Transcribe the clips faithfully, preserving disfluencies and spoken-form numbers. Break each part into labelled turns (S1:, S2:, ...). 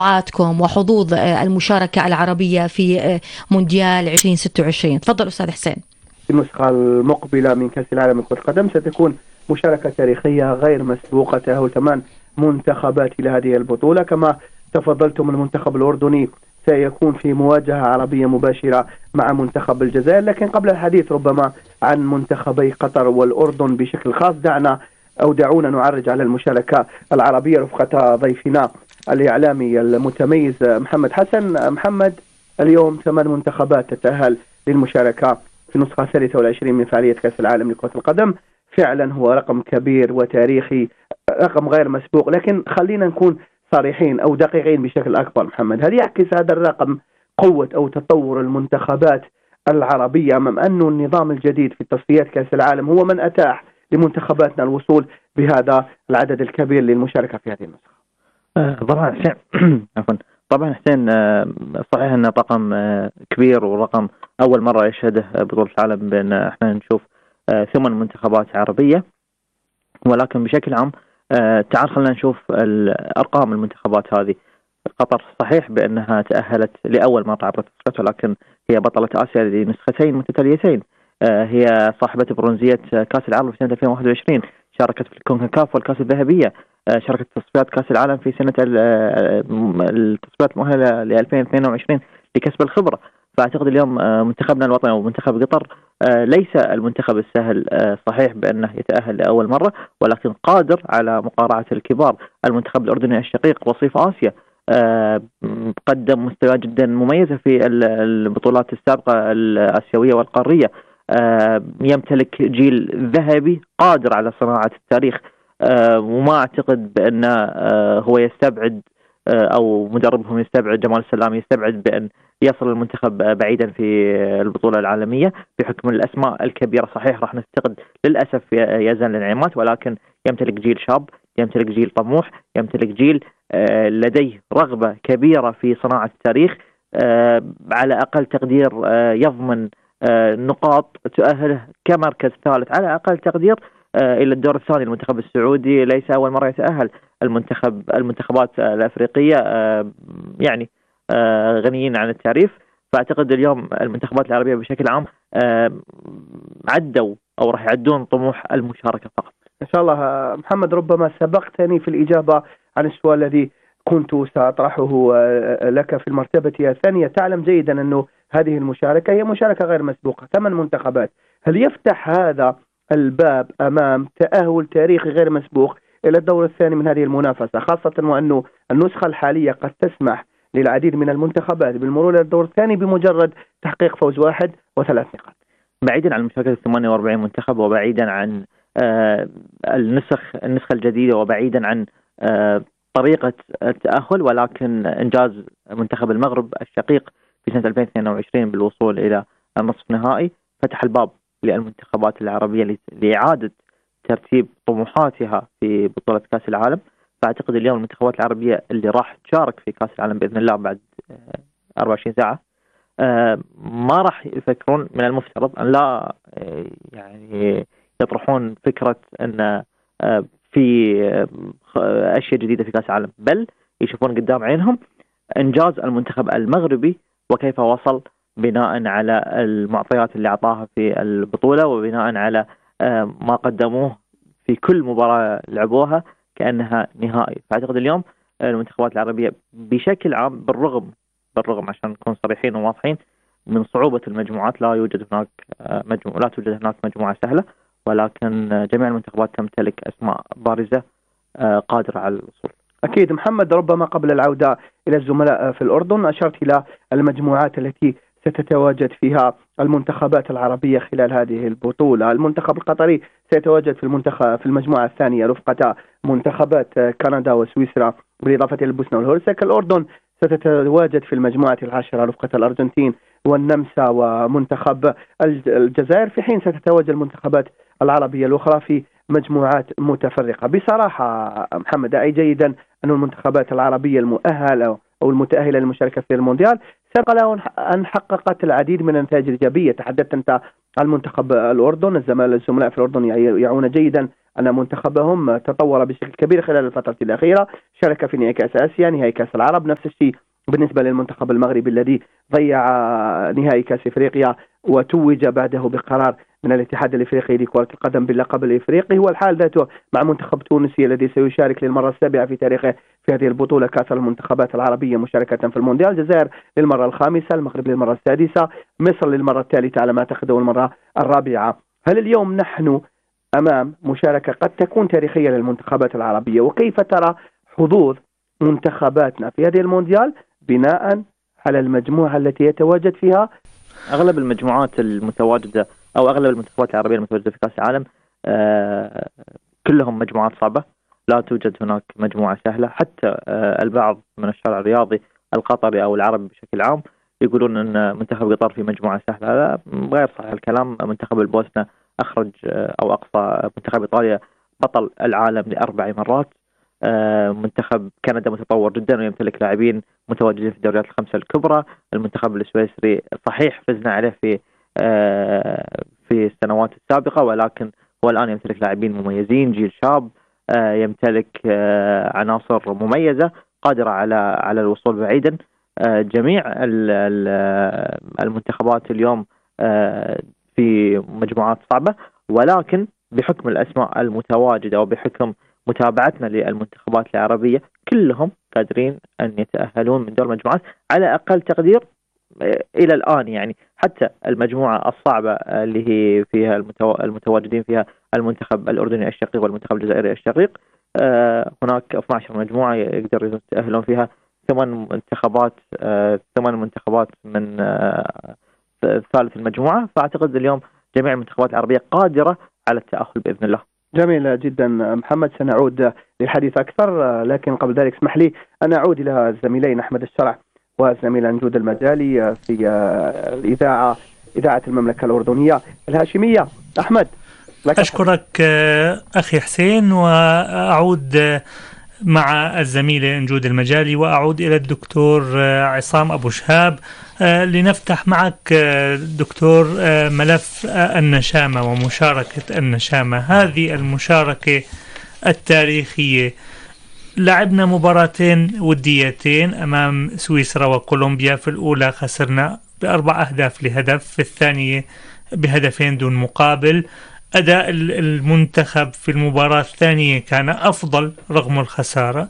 S1: توقعاتكم وحظوظ المشاركة العربية في مونديال ألفين وستة وعشرين. تفضل أستاذ حسين.
S2: النسخة المقبلة من كأس العالم لكرة القدم ستكون مشاركة تاريخية غير مسبوقة، تأهل ثمان منتخبات إلى هذه البطولة. كما تفضلتم، المنتخب الأردني سيكون في مواجهة عربية مباشرة مع منتخب الجزائر. لكن قبل الحديث ربما عن منتخبي قطر والأردن بشكل خاص، دعنا أو دعونا نعرج على المشاركة العربية رفقة ضيفنا الإعلامي المتميز محمد حسن. محمد، اليوم ثمان منتخبات تتأهل للمشاركة في النسخة الثالثة والعشرين من فعالية كأس العالم لكرة القدم. فعلا هو رقم كبير وتاريخي، رقم غير مسبوق. لكن خلينا نكون صريحين أو دقيقين بشكل أكبر. محمد، هل يعكس هذا الرقم قوة أو تطور المنتخبات العربية، أمام أنه النظام الجديد في تصفيات كأس العالم هو من أتاح لمنتخباتنا الوصول بهذا العدد الكبير للمشاركة في هذه النسخة؟
S3: طبعا حسين عفوا طبعا حسين صحيح أن رقم كبير، ورقم أول مرة يشهده بطولة العالم بأن احنا نشوف ثمان منتخبات عربية. ولكن بشكل عام تعال خلينا نشوف أرقام المنتخبات هذه. قطر صحيح بأنها تأهلت لأول مرة عبر التصفيات، ولكن هي بطلة آسيا لنسختين متتاليتين. هي صاحبة برونزية كأس العالم في سنة ألفين وواحد وعشرين، شاركت في الكونكاكاف والكأس الذهبية، شاركت في تصفيات كأس العالم في سنة التصفيات المؤهلة ل ألفين واثنين وعشرين لكسب الخبرة. فأعتقد اليوم منتخبنا الوطني ومنتخب قطر ليس المنتخب السهل، صحيح بأنه يتأهل لأول مرة، ولكن قادر على مقارعة الكبار. المنتخب الأردني الشقيق وصيف آسيا قدم مستوى جدا مميزة في البطولات السابقة الآسيوية والقارية، يمتلك جيل ذهبي قادر على صناعة التاريخ. وما أعتقد بأن هو يستبعد أو مدربهم يستبعد، جمال السلامي يستبعد بأن يصل المنتخب بعيدا في البطولة العالمية بحكم الأسماء الكبيرة. صحيح راح نفتقد للأسف يزال الانعمات، ولكن يمتلك جيل شاب، يمتلك جيل طموح، يمتلك جيل لديه رغبة كبيرة في صناعة التاريخ. على أقل تقدير يضمن نقاط تؤهله كمركز ثالث على أقل تقدير إلى الدور الثاني. المنتخب السعودي ليس أول مرة يتأهل. المنتخب المنتخبات الأفريقية يعني غنيين عن التعريف. فأعتقد اليوم المنتخبات العربية بشكل عام عدوا أو راح يعدون طموح المشاركة فقط
S2: إن شاء الله. محمد، ربما سبقتني في الإجابة عن السؤال الذي كنت سأطرحه لك في المرتبة الثانية. تعلم جيدا أنه هذه المشاركة هي مشاركة غير مسبوقة، ثمان منتخبات. هل يفتح هذا الباب أمام تأهل تاريخي غير مسبوق إلى الدور الثاني من هذه المنافسة، خاصة وأنه النسخة الحالية قد تسمح للعديد من المنتخبات بالمرور إلى الدور الثاني بمجرد تحقيق فوز واحد وثلاث نقاط؟
S3: بعيدا عن مشاركة ثمانية وأربعين منتخب، وبعيدا عن آه النسخ النسخة الجديدة، وبعيدا عن آه طريقة التأهل، ولكن إنجاز منتخب المغرب الشقيق في سنة ألفين واثنين وعشرين بالوصول إلى النصف نهائي فتح الباب للمنتخبات العربية لإعادة ترتيب طموحاتها في بطولة كأس العالم. فأعتقد اليوم المنتخبات العربية اللي راح تشارك في كأس العالم بإذن الله بعد أربعة وعشرين ساعة ما راح يفكرون، من المفترض أن لا يعني يطرحون فكرة أن في أشياء جديدة في كأس العالم، بل يشوفون قدام عينهم إنجاز المنتخب المغربي وكيف وصل بناء على المعطيات اللي أعطاها في البطولة، وبناء على ما قدموه في كل مباراة لعبوها كأنها نهائي. فأعتقد اليوم المنتخبات العربية بشكل عام بالرغم بالرغم عشان نكون صريحين وواضحين من صعوبة المجموعات، لا يوجد هناك مجموعة لا توجد هناك مجموعة سهلة، ولكن جميع المنتخبات تمتلك أسماء بارزة قادرة على الوصول.
S2: أكيد. محمد، ربما قبل العودة إلى الزملاء في الأردن أشرت إلى المجموعات التي ستتواجد فيها المنتخبات العربية خلال هذه البطولة. المنتخب القطري سيتواجد في المنتخب في المجموعة الثانية رفقة منتخبات كندا وسويسرا بالإضافة إلى البوسنة والهرسك. الأردن ستتواجد في المجموعة العاشرة رفقة الأرجنتين والنمسا ومنتخب الجزائر، في حين ستتواجد المنتخبات العربية الأخرى في مجموعات متفرقة. بصراحة محمد، أي جيدا أن المنتخبات العربية المؤهلة أو المتأهلة للمشاركة في المونديال سبق له أن حققت العديد من النتائج الإيجابية. تحدثت أنت عن منتخب الأردن، الزملاء الزملاء في الأردن يعون جيدا أن منتخبهم تطور بشكل كبير خلال الفترة الأخيرة، شارك في نهائي كأس آسيا، نهائي كأس العرب. نفس الشيء بالنسبة للمنتخب المغربي الذي ضيع نهائي كأس إفريقيا وتوج بعده بقرار من الاتحاد الإفريقي لكرة القدم باللقب الإفريقي. هو الحال ذاته مع منتخب تونسي الذي سيشارك للمرة السابعة في تاريخه في هذه البطولة كأس المنتخبات العربية مشاركة في المونديال. الجزائر للمرة الخامسة، المغرب للمرة السادسة، مصر للمرة الثالثة على ما أعتقد والمرة الرابعة. هل اليوم نحن أمام مشاركة قد تكون تاريخية للمنتخبات العربية؟ وكيف ترى حظوظ منتخباتنا في هذه المونديال بناء على المجموعة التي يتواجد فيها؟
S3: أغلب المجموعات المتواجدة أو أغلب المنتخبات العربية المتواجدة في كأس العالم آه كلهم مجموعات صعبة، لا توجد هناك مجموعة سهلة. حتى آه البعض من الشارع الرياضي القطري أو العربي بشكل عام يقولون أن منتخب قطر في مجموعة سهلة. لا، غير صحيح الكلام. منتخب البوسنة أخرج آه أو أقصى منتخب إيطاليا بطل العالم لأربع مرات. آه منتخب كندا متطور جدا ويمتلك لاعبين متواجدين في الدوريات الخمسة الكبرى. المنتخب السويسري صحيح فزنا عليه في آه في السنوات السابقة، ولكن هو الآن يمتلك لاعبين مميزين، جيل شاب آه يمتلك آه عناصر مميزة قادرة على على الوصول بعيدا. آه جميع المنتخبات اليوم آه في مجموعات صعبة، ولكن بحكم الأسماء المتواجدة وبحكم متابعتنا للمنتخبات العربية كلهم قادرين أن يتأهلون من دور المجموعات على أقل تقدير إلى الآن. يعني حتى المجموعة الصعبة اللي هي فيها المتو... المتواجدين فيها المنتخب الأردني الشقيق والمنتخب الجزائري الشقيق، آه هناك اثنتي عشرة مجموعة يقدروا يتأهلون فيها ثمان منتخبات آه ثمان منتخبات من آه ثالث المجموعة. فأعتقد اليوم جميع المنتخبات العربية قادرة على التأهل بإذن الله.
S2: جميل جدا محمد، سنعود للحديث أكثر، لكن قبل ذلك اسمح لي أن أعود إلى الزميلين أحمد الشرع والزميل نجود المجالي في الإذاعة إذاعة المملكة الأردنية الهاشمية. أحمد،
S4: أشكرك أخي حسين، وأعود مع الزميلة نجود المجالي وأعود إلى الدكتور عصام أبو شهاب لنفتح معك دكتور ملف النشامة ومشاركة النشامة. هذه المشاركة التاريخية، لعبنا مباراتين وديتين أمام سويسرا وكولومبيا. في الأولى خسرنا بأربع أهداف لهدف، في الثانية بهدفين دون مقابل. أداء المنتخب في المباراة الثانية كان أفضل رغم الخسارة.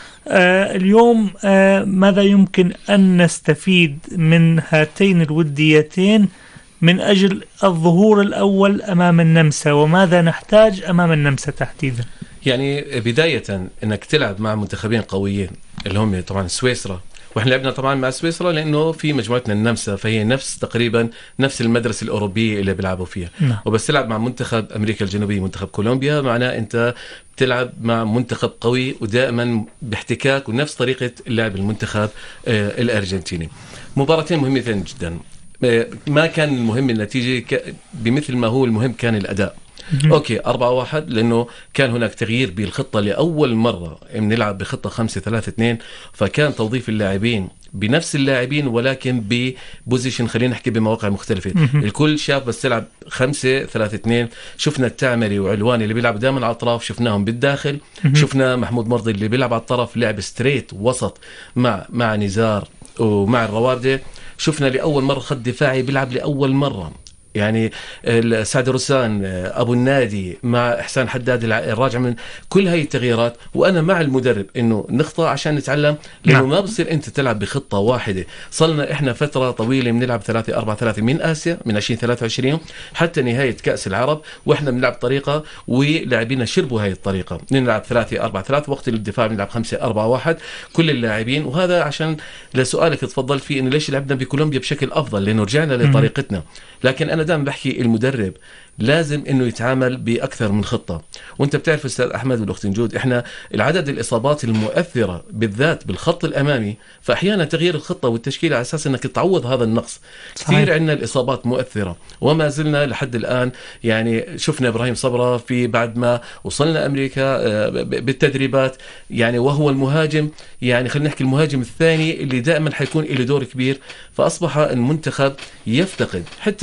S4: آه اليوم آه ماذا يمكن أن نستفيد من هاتين الوديتين من أجل الظهور الأول أمام النمسا، وماذا نحتاج أمام النمسا تحديدا؟
S5: يعني بداية أنك تلعب مع منتخبين قويين اللي هم طبعا سويسرا، واحنا لعبنا طبعا مع سويسرا لانه في مجموعتنا النمسا، فهي نفس تقريبا نفس المدرسه الاوروبيه اللي بيلعبوا فيها. م. وبس تلعب مع منتخب امريكا الجنوبيه منتخب كولومبيا، معناه انت بتلعب مع منتخب قوي ودائما باحتكاك ونفس طريقه اللعب المنتخب آه الارجنتيني. مباراتين مهمتين جدا. آه ما كان المهم النتيجه بمثل ما هو المهم كان الاداء. اوكي أربعة واحد، لانه كان هناك تغيير بالخطه لاول مره بنلعب بخطه خمسة ثلاثة اثنين، فكان توظيف اللاعبين بنفس اللاعبين ولكن ببوزيشن، خلينا نحكي بمواقع مختلفه. الكل شاف بس تلعب خمسة ثلاثة اثنين. شفنا التعمري وعلواني اللي بيلعب دائما على الاطراف شفناهم بالداخل. شفنا محمود مرضي اللي بيلعب على الطرف لعب ستريت وسط مع مع نزار ومع الروابده. شفنا لاول مره خط دفاعي بيلعب لاول مره، يعني سعد رسان أبو النادي مع إحسان حداد الراجع من كل هاي التغييرات. وأنا مع المدرب إنه نخطأ عشان نتعلم، لأنه ما بصير أنت تلعب بخطة واحدة. صلنا إحنا فترة طويلة بنلعب ثلاثة أربعة ثلاثة من آسيا من عشرين ثلاثة وعشرين حتى نهاية كأس العرب، وإحنا بنلعب طريقة ولاعبين شربوا هاي الطريقة، نلعب ثلاثة أربعة ثلاثة، وقت الدفاع بنلعب خمسة أربعة واحد كل اللاعبين. وهذا عشان لسؤالك تفضلت فيه إنه ليش لعبنا بكولومبيا بشكل أفضل، لأنه رجعنا لطريقتنا. لكن أنا دائما بحكي المدرب لازم انه يتعامل باكثر من خطه. وانت بتعرف استاذ احمد والاخت نجود، احنا العدد الاصابات المؤثره بالذات بالخط الامامي، فاحيانا تغيير الخطه والتشكيله على اساس انك تعوض هذا النقص. كثير عندنا الاصابات مؤثره وما زلنا لحد الان. يعني شفنا ابراهيم صبره في بعد ما وصلنا امريكا بالتدريبات، يعني وهو المهاجم، يعني خلينا نحكي المهاجم الثاني اللي دائما حيكون له دور كبير. فاصبح المنتخب يفتقد حتى علي علواني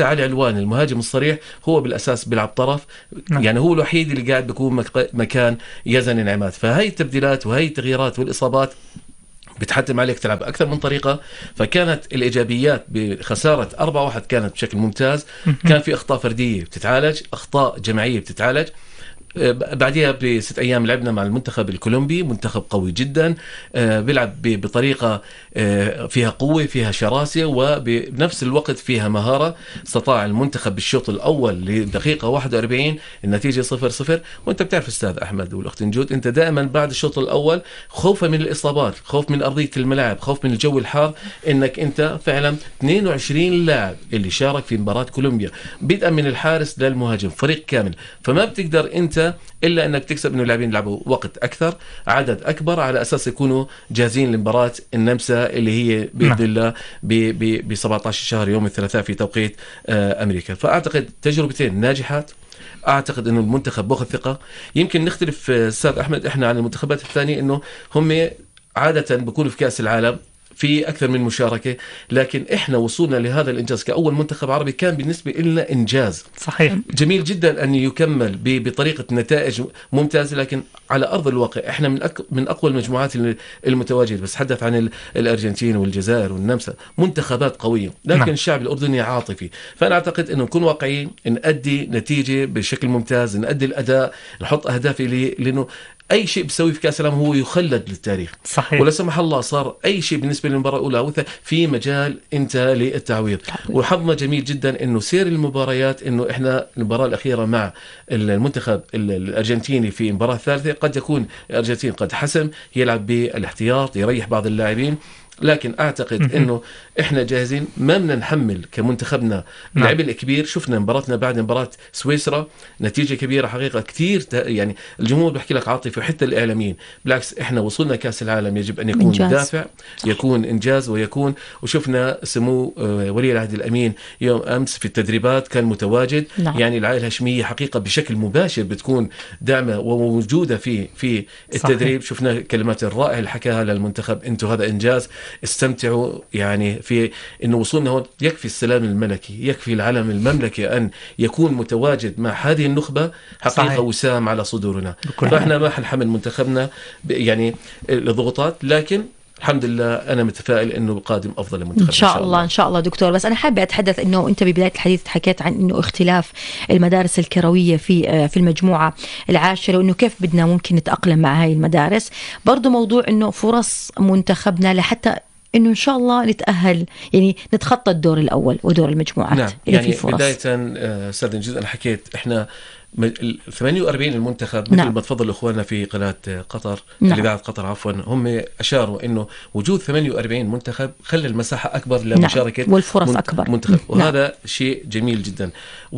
S5: اخواني المهاجم الصريح هو بالاساس بيلعب طرف. نعم. يعني هو الوحيد اللي قاعد بيكون مكان يزن عماد. فهي التبديلات وهي التغييرات والاصابات بتحتم عليك تلعب أكثر من طريقة. فكانت الإيجابيات بخسارة أربعة واحد كانت بشكل ممتاز. كان في أخطاء فردية بتتعالج، أخطاء جماعية بتتعالج. بعدها بست أيام لعبنا مع المنتخب الكولومبي، منتخب قوي جدا بيلعب بطريقة فيها قوة فيها شراسة وبنفس الوقت فيها مهارة. استطاع المنتخب بالشوط الأول لدقيقة واحد وأربعين النتيجة صفر صفر. وانت بتعرف أستاذ أحمد والأخت نجود، انت دائما بعد الشوط الأول خوفا من الإصابات، خوف من أرضية الملعب، خوف من الجو الحار، انك انت فعلا اثنين وعشرين لاعب اللي شارك في مباراة كولومبيا بدءا من الحارس للمهاجم فريق كامل. فما بتقدر انت إلا أنك تكسب إنه اللاعبين يلعبوا وقت أكثر، عدد أكبر، على أساس يكونوا جاهزين لمباراة النمسا اللي هي بإذن الله ب سبعة عشر شهر يوم الثلاثاء في توقيت أمريكا. فأعتقد تجربتين ناجحات. أعتقد إنه المنتخب بأخذ ثقة. يمكن نختلف أستاذ أحمد إحنا عن المنتخبات الثانية، إنه هم عادة بيكونوا في كأس العالم في أكثر من مشاركة، لكن إحنا وصولنا لهذا الإنجاز كأول منتخب عربي كان بالنسبة لنا إنجاز.
S4: صحيح.
S5: جميل جدا أن يكمل بطريقة نتائج ممتازة، لكن على أرض الواقع إحنا من أك... من أقوى المجموعات المتواجدة. بس حدث عن الأرجنتين والجزائر والنمسا، منتخبات قوية، لكن نعم. الشعب الأردني عاطفي. فأنا أعتقد أنه نكون واقعيين، نأدي نتيجة بشكل ممتاز، نأدي الأداء، نحط أهداف لي، لأنه أي شيء بيسوي في كأس العالم هو يخلد للتاريخ.
S4: صحيح.
S5: ولا سمح الله صار أي شيء بالنسبة للمباراة الأولى أو في مجال أنت للتعويض. وحظنا جميل جدا إنه سير المباريات، إنه إحنا المباراة الأخيرة مع المنتخب الأرجنتيني في المباراة الثالثة قد يكون الأرجنتين قد حسم يلعب بالاحتياط يريح بعض اللاعبين، لكن أعتقد إنه إحنا جاهزين. ما بدنا نحمل كمنتخبنا اللاعب الكبير. شفنا مباراتنا بعد مباراة سويسرا نتيجة كبيرة حقيقة كتير، يعني الجمهور بيحكي لك عاطفي وحتى الإعلاميين. بالعكس إحنا وصلنا كأس العالم يجب أن يكون إنجاز. دافع، يكون إنجاز ويكون. وشفنا سمو ولي العهد الأمين يوم أمس في التدريبات كان متواجد. نعم. يعني العائلة الهاشمية حقيقة بشكل مباشر بتكون داعمة وموجودة في في التدريب. صحيح. شفنا كلمات الرائع اللي حكاها للمنتخب، أنتم هذا إنجاز، استمتعوا. يعني في إنه وصولنا هون يكفي السلام الملكي، يكفي العلم المملكي أن يكون متواجد مع هذه النخبة حقيقة. صحيح. وسام على صدورنا. فإحنا ما حنحمل منتخبنا يعني الضغوطات، لكن الحمد لله أنا متفائل إنه قادم أفضل منتخب
S1: إن شاء الله. إن شاء الله دكتور. بس أنا حابة أتحدث إنه أنت ببداية الحديث حكيت عن إنه اختلاف المدارس الكروية في في المجموعة العاشرة، وإنه كيف بدنا ممكن نتأقلم مع هاي المدارس. برضو موضوع إنه فرص منتخبنا لحتى إنه إن شاء الله نتأهل، يعني نتخطى الدور الأول ودور المجموعات.
S5: نعم. يعني بداية أستاذ نجد أنا حكيت إحنا ثمانية وأربعين المنتخب مثل نعم. ما تفضل اخواننا في قناه قطر نعم. اذاعه قطر عفوا، هم اشاروا انه وجود ثمانية وأربعين منتخب خلى المساحه اكبر لمشاركه
S1: نعم. والفرص منت... اكبر
S5: منتخب. وهذا نعم. شيء جميل جدا.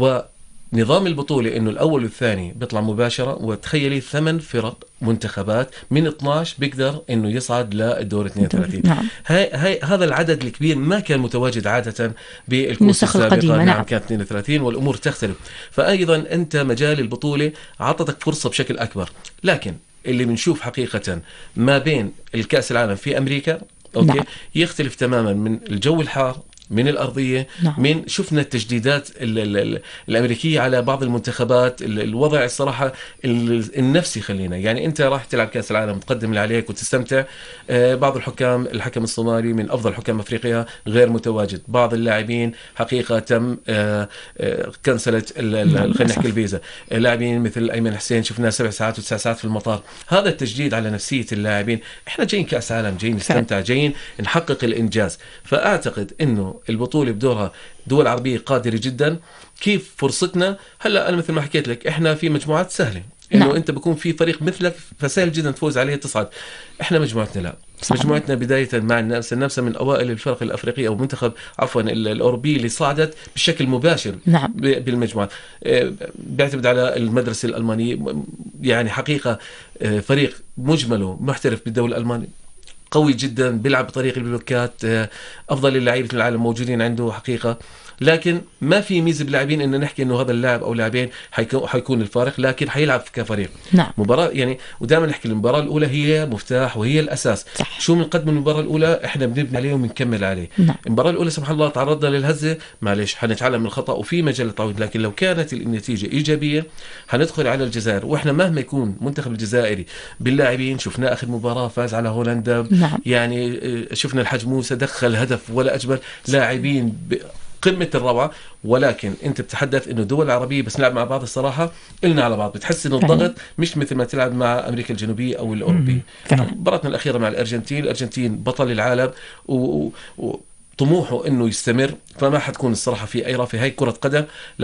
S5: ونظام البطوله انه الاول والثاني بيطلع مباشره، وتخيلي ثمان فرق منتخبات من اثناشر بيقدر انه يصعد للدور اثنين وثلاثين. نعم. هاي هاي هذا العدد الكبير ما كان متواجد عاده بالكؤوس السابقه. نعم. نعم كانت اثنين وثلاثين والامور تختلف. فايضا انت مجال البطوله اعطتك فرصه بشكل اكبر. لكن اللي بنشوف حقيقه ما بين الكاس العالم في امريكا اوكي نعم. يختلف تماما من الجو الحار، من الأرضية. نعم. من شفنا التجديدات ال ال ال الأمريكية على بعض المنتخبات. ال الوضع الصراحة النفسي خلينا يعني أنت راح تلعب كأس العالم تقدم اللي عليك وتستمتع. آه بعض الحكام، الحكم الصومالي من أفضل حكام أفريقيا غير متواجد. بعض اللاعبين حقيقة تم آه آه كنسلت خلينا نحكي الفيزا. لاعبين مثل أيمن حسين شفناه سبع ساعات وتسع ساعات في المطار. هذا التجديد على نفسية اللاعبين. إحنا جايين كأس عالم، جايين نستمتع، جايين نحقق الإنجاز. فأعتقد إنه البطولة بدورها دول عربية قادرة جدا. كيف فرصتنا هلا؟ أنا مثل ما حكيت لك إحنا في مجموعات سهلة، إنه نعم. أنت بكون في فريق مثلك فسهل جدا تفوز عليه تصعد. إحنا مجموعتنا لا. صحيح. مجموعتنا بداية مع النمسا، النمسا من أوائل الفرق الأفريقية أو منتخب عفوا الأوروبي اللي صعدت بشكل مباشر. نعم. بالمجموعات. بيعتمد على المدرسة الألمانية، يعني حقيقة فريق مجمله محترف بالدولة الألمانية. قوي جدا، بيلعب بطريقة البلوكات، أفضل اللاعبين العالم موجودين عنده حقيقة. لكن ما في ميزه باللاعبين انه نحكي انه هذا اللاعب او لاعبين حيكون حيكون الفارق، لكن حيلعب كفريق.
S1: نعم.
S5: مباراه يعني، ودائما نحكي المباراه الاولى هي مفتاح وهي الاساس.
S1: صح.
S5: شو بنقدم المباراه الاولى احنا بنبني عليه وبنكمل عليه.
S1: نعم.
S5: المباراه الاولى سبحان الله تعرضنا للهزه، معلش حنتعلم من الخطا وفي مجال للتعويض، لكن لو كانت النتيجه ايجابيه حندخل على الجزائر، واحنا مهما يكون منتخب الجزائري باللاعبين، شفنا اخر مباراه فاز على هولندا.
S1: نعم.
S5: يعني شفنا الحاج موسى دخل هدف ولا اجمل، لاعبين قمة الروعة. ولكن انت بتحدث انه دول عربية بس نلعب مع بعض، الصراحة قلنا على بعض، بتحس انه الضغط مش مثل ما تلعب مع امريكا الجنوبية او الاوروبية. مباراتنا الاخيرة مع الارجنتين، الارجنتين بطل العالم وطموحه انه يستمر، فما حتكون الصراحة في اي رافي، هاي كرة قدم.